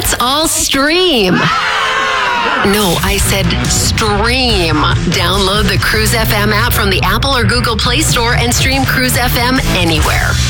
Let's all stream. No, I said stream. Download the Cruise FM app from the Apple or Google Play Store and stream Cruise FM anywhere.